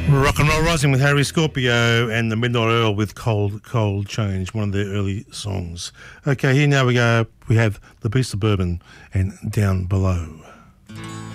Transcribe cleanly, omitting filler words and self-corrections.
Rock and Roll Rising with Harry Scorpio and the Midnight Earl with Cold, Cold Change, one of their early songs. Okay, here now we go. We have The Beast of Bourbon and Down Below.